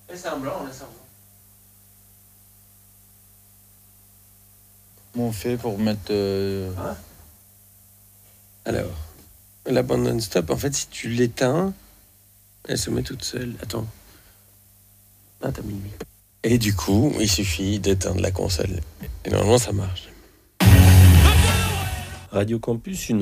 Laisse un blanc, laisse un blanc. Comment on fait pour mettre... Alors, la bande non-stop, en fait, si tu l'éteins, elle se met toute seule. Attends. Ah, t'as mis le micro. Et du coup, il suffit d'éteindre la console. Et normalement, ça marche. Radio Campus, une